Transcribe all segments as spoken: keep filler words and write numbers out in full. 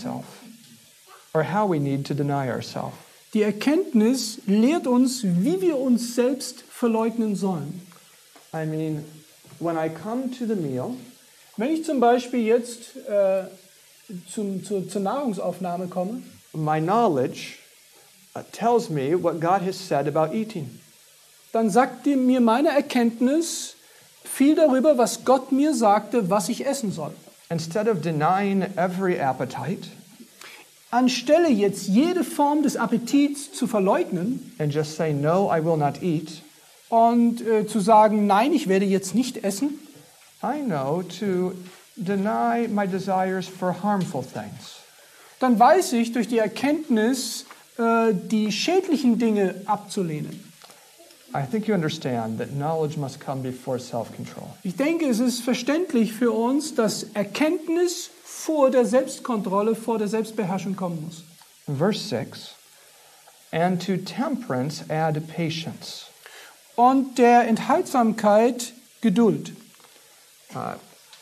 ourselves, or how we need to deny ourselves. Die Erkenntnis lehrt uns, wie wir uns selbst verleugnen sollen. I mean, when I come to the meal, Wenn ich zum Beispiel jetzt äh, zum, zur, zur Nahrungsaufnahme komme, my knowledge uh, tells me what God has said about eating. dann sagt die- mir meine Erkenntnis viel darüber, was Gott mir sagte, was ich essen soll. Instead of denying every appetite Anstelle jetzt jede Form des Appetits zu verleugnen and just say, no, I will not eat, und äh, zu sagen, nein, ich werde jetzt nicht essen, I know to deny my desires for harmful things. dann weiß ich durch die Erkenntnis, äh, die schädlichen Dinge abzulehnen. I think you understand that knowledge must come before self-control. Ich denke, es ist verständlich für uns, dass Erkenntnis vor der Selbstkontrolle, vor der Selbstbeherrschung kommen muss. Verse six, and to temperance add patience. Und der Enthaltsamkeit Geduld. Uh,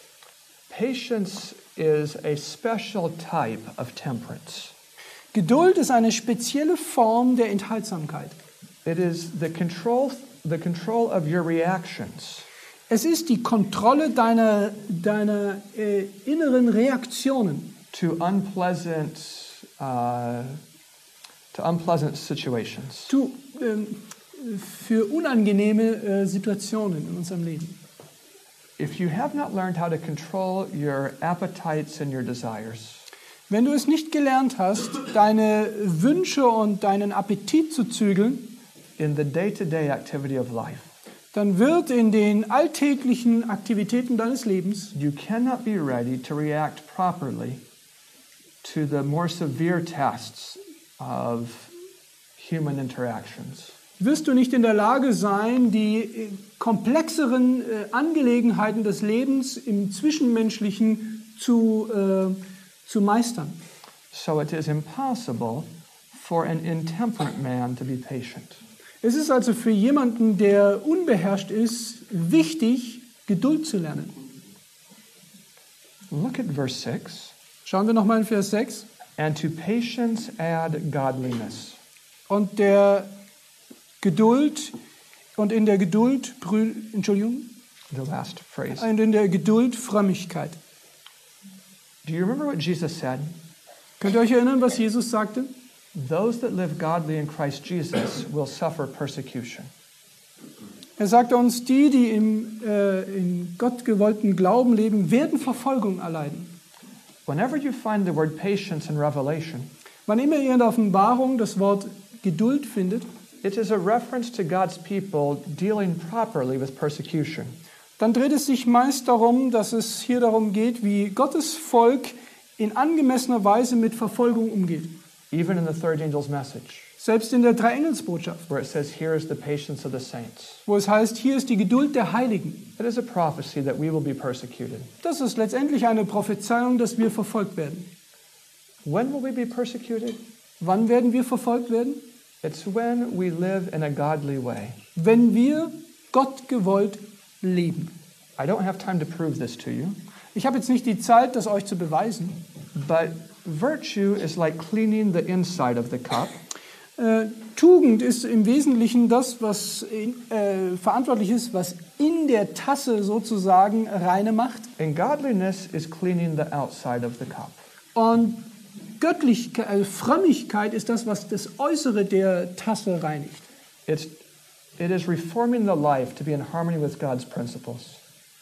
patience is a special type of temperance. Geduld ist eine spezielle Form der Enthaltsamkeit. It is the control, the control of your reactions. Es ist die Kontrolle deiner, deiner äh, inneren Reaktionen to unpleasant, uh, to unpleasant situations. zu, ähm, für unangenehme äh, Situationen in unserem Leben. If you have not learned how to control your appetites and your desires, Wenn du es nicht gelernt hast, deine Wünsche und deinen Appetit zu zügeln, in the day-to-day activity of life, dann wird in den alltäglichen Aktivitäten deines Lebens you cannot be ready to react properly to the more severe tests of human interactions. wirst du nicht in der Lage sein, die äh, komplexeren äh, Angelegenheiten des Lebens im Zwischenmenschlichen zu, äh, zu meistern. So it is impossible for an intemperate man to be patient. Es ist also für jemanden, der unbeherrscht ist, wichtig, Geduld zu lernen. Look at verse six. Schauen wir nochmal in Vers sechs. And to patience add godliness. Und der Geduld und in der Geduld, Brü- Entschuldigung, The last phrase. und in der Geduld Frömmigkeit. Do you remember what Jesus said? Könnt ihr euch erinnern, was Jesus sagte? Those that live godly in Christ Jesus will suffer persecution. Er sagte uns, die, die im äh, in Gott gewollten Glauben leben, werden Verfolgung erleiden. Whenever you find the word patience in Revelation, Wann immer ihr in der Offenbarung das Wort Geduld findet, it is a reference to God's people dealing properly with persecution. dann dreht es sich meist darum, dass es hier darum geht, wie Gottes Volk in angemessener Weise mit Verfolgung umgeht. Even in the third angel's message, Selbst in der Dreiengelsbotschaft, where it says, here is the patience of the saints. wo es heißt, hier ist die Geduld der Heiligen. It is a prophecy that we will be persecuted. Das ist letztendlich eine Prophezeiung, dass wir verfolgt werden. When will we be persecuted? Wann werden wir verfolgt werden? It's when we live in a godly way. Wenn wir Gott gewollt leben. I don't have time to prove this to you, Ich habe jetzt nicht die Zeit, das euch zu beweisen. but virtue is like cleaning the inside of the cup. Äh, Tugend ist im Wesentlichen das, was in, äh, verantwortlich ist, was in der Tasse sozusagen reine macht. And godliness is cleaning the outside of the cup. Und Göttlichkeit, also Frömmigkeit ist das, was das Äußere der Tasse reinigt. It's, it is reforming the life to be in harmony with God's principles.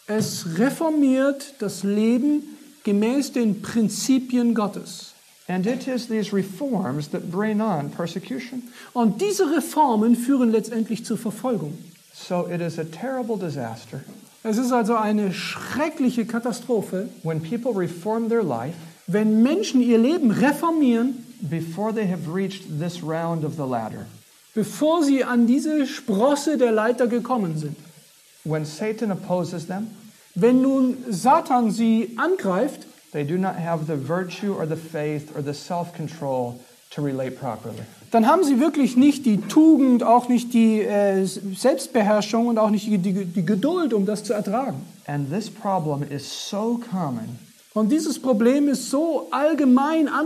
Es reformiert das Leben gemäß den Prinzipien Gottes. And it is these reforms that bring on persecution. Und diese Reformen führen letztendlich zur Verfolgung. So it is a terrible disaster Es ist also eine schreckliche Katastrophe, when people reform their life wenn Menschen ihr Leben reformieren, before they have reached this round of the ladder. bevor sie an diese Sprosse der Leiter gekommen sind. When Satan opposes them, Wenn nun Satan sie angreift, they do not have the virtue or the faith or the self-control to relate properly. dann haben sie wirklich nicht die Tugend, auch nicht die äh, Selbstbeherrschung und auch nicht die, die, die Geduld, um das zu ertragen. And this problem is so common Und dieses Problem ist so allgemein